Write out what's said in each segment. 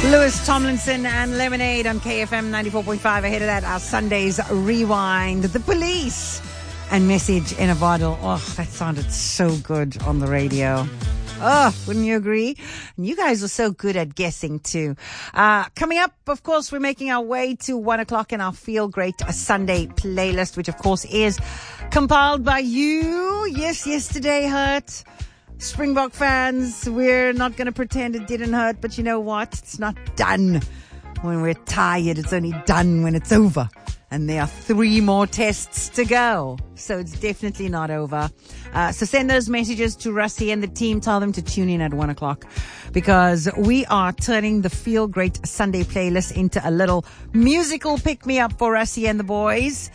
Lewis Tomlinson and Lemonade on KFM 94.5. Ahead of that, our Sunday's Rewind. The Police and Message in a Bottle. Oh, that sounded so good on the radio. Oh, wouldn't you agree? And you guys are so good at guessing too. Coming up, of course, we're making our way to 1 o'clock in our Feel Great Sunday playlist, which of course is compiled by you. Yes, yesterday hurt. Springbok fans, we're not going to pretend it didn't hurt, but you know what? It's not done when we're tired. It's only done when it's over. And there are 3 more tests to go. So it's definitely not over. So send those messages to Rusty and the team. Tell them to tune in at 1 o'clock because we are turning the Feel Great Sunday playlist into a little musical pick-me-up for Rusty and the boys.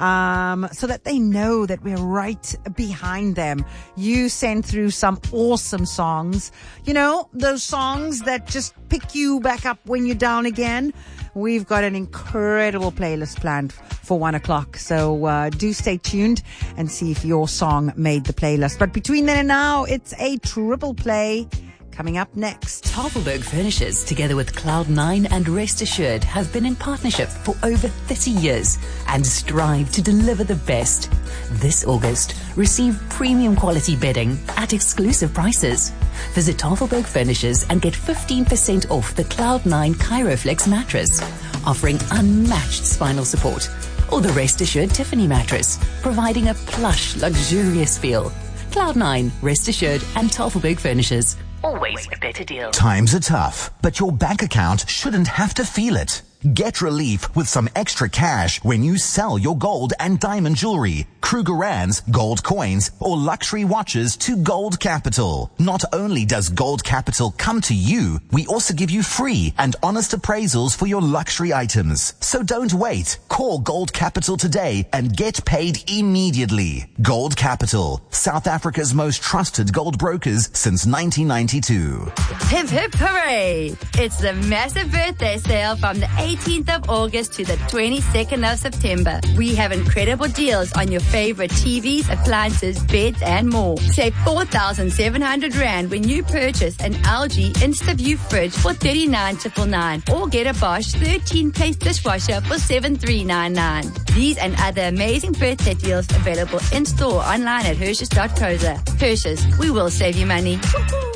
So that they know that we're right behind them. You send through some awesome songs. You know, those songs that just pick you back up when you're down again. We've got an incredible playlist planned for 1 o'clock. So do stay tuned and see if your song made the playlist. But between then and now, it's a triple play. Coming up next. Tafelberg Furnishers, together with Cloud9 and Rest Assured, have been in partnership for over 30 years and strive to deliver the best. This August, receive premium quality bedding at exclusive prices. Visit Tafelberg Furnishers and get 15% off the Cloud9 Chiroflex mattress, offering unmatched spinal support, or the Rest Assured Tiffany mattress, providing a plush, luxurious feel. Cloud9, Rest Assured, and Tafelberg Furnishers. Always a better deal. Times are tough, but your bank account shouldn't have to feel it. Get relief with some extra cash when you sell your gold and diamond jewelry, Krugerrands, gold coins, or luxury watches to Gold Capital. Not only does Gold Capital come to you, we also give you free and honest appraisals for your luxury items. So don't wait. Call Gold Capital today and get paid immediately. Gold Capital, South Africa's most trusted gold brokers since 1992. Hip hip hooray! It's the massive birthday sale from the 18th of August to the 22nd of September. We have incredible deals on your favorite TVs, appliances, beds, and more. Save 4,700 Rand when you purchase an LG InstaView fridge for 39,999 or get a Bosch 13-place dishwasher for 7,399. These and other amazing birthday deals available in store online at Hershey's.co.za. Hershey's, we will save you money.